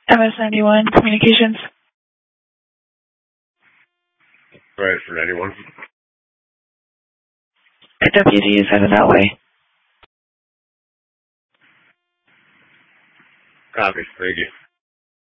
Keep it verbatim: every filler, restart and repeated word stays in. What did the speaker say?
M S ninety-one Communications. Right, for ninety-one. A deputy is headed that way. Copy. Thank you.